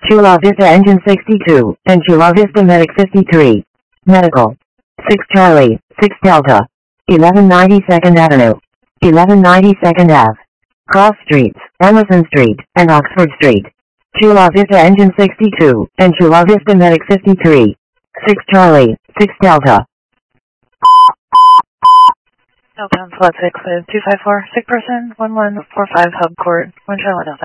Chula Vista Engine 62, and Chula Vista Medic 53. Medical. 6 Charlie, 6 Delta. 1190 2nd Avenue. 1190 2nd Ave. Cross Streets, Emerson Street, and Oxford Street. Chula Vista Engine 62, and Chula Vista Medic 53. 6 Charlie, 6 Delta. Delta Flight 6 is 254, sick person, 1145 Hub Court, 1 Charlotte Delta.